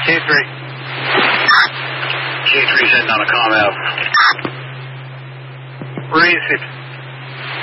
K3. K3 sending on a comm out. Receive.